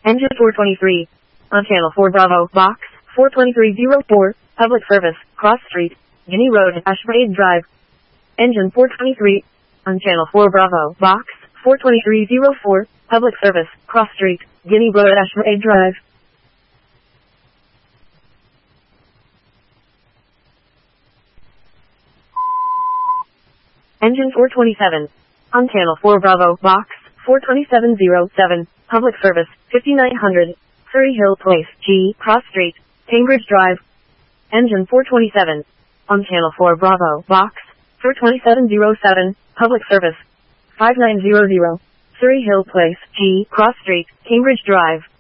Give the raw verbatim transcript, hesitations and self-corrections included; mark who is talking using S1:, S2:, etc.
S1: Engine four twenty-three. On Channel four Bravo, Box four twenty-three oh four, Public Service, Cross Street, Guinea Road, Ashbrade Drive. Engine four twenty-three. On Channel four Bravo, Box four twenty-three oh four, Public Service, Cross Street, Guinea Road, Ashbrade Drive. Engine four twenty-seven. On Channel four Bravo, Box four twenty-seven oh seven, Public Service, fifty-nine hundred, Surrey Hill Place, G, Cross Street, Cambridge Drive. Engine four twenty-seven. On Channel four Bravo, Box four twenty-seven oh seven, Public Service, five nine hundred, Surrey Hill Place, G, Cross Street, Cambridge Drive.